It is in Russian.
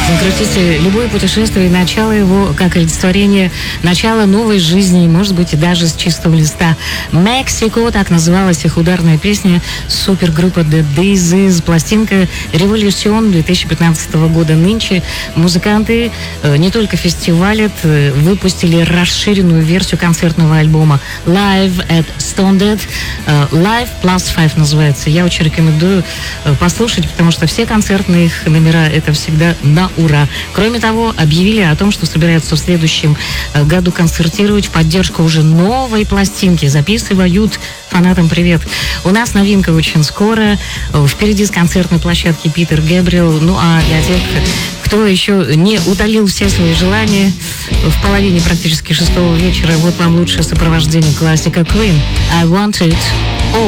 Крутите любое путешествие, начало его, как олицетворение, начало новой жизни, может быть, и даже с чистого листа. «Мексико», так называлась их ударная песня супергруппа The Daisies. Пластинка «Революцион» 2015 года. Нынче музыканты не только фестивалят, выпустили расширенную версию концертного альбома Live at Stone Dead. Live Plus 5 называется. Я очень рекомендую послушать, потому что все концертные их номера — это всегда на ура. Кроме того, объявили о том, что собираются в следующем году концертировать в поддержку уже новой пластинки. Записывают. Фанатам привет. У нас новинка очень скоро. Впереди с концертной площадки Питер Гэбриэл. Ну а для тех, кто еще не утолил все свои желания, в половине практически 6-го вечера вот вам лучшее сопровождение классика Queen. I Want It All.